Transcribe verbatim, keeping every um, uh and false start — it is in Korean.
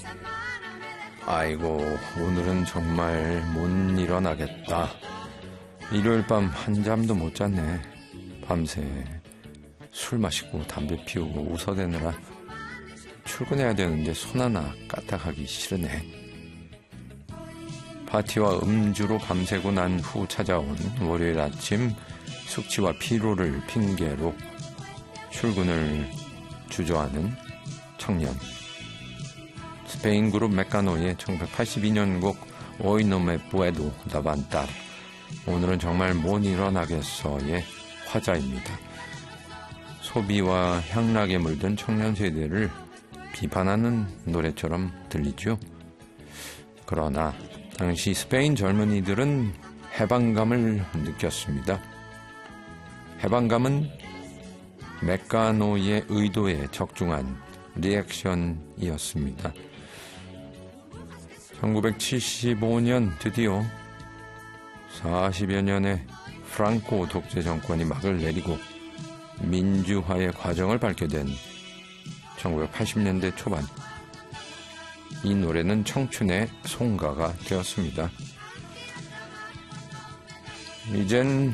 아이고, 오늘은 정말 못 일어나겠다. 일요일 밤 한잠도 못 잤네. 밤새 술 마시고 담배 피우고 웃어대느라 출근해야 되는데 손 하나 까딱하기 싫으네. 파티와 음주로 밤새고 난 후 찾아온 월요일 아침, 숙취와 피로를 핑계로 출근을 주저하는 청년. 스페인 그룹 메카노의 천구백팔십이 년 곡 Hoy no me puedo levantar. 오늘은 정말 못 일어나겠어의 화자입니다. 소비와 향락에 물든 청년 세대를 비판하는 노래처럼 들리죠. 그러나 당시 스페인 젊은이들은 해방감을 느꼈습니다. 해방감은 메카노의 의도에 적중한 리액션이었습니다. 천구백칠십오 년 드디어 사십여 년의 프랑코 독재 정권이 막을 내리고 민주화의 과정을 밟게 된 천구백팔십 년대 초반, 이 노래는 청춘의 송가가 되었습니다. 이젠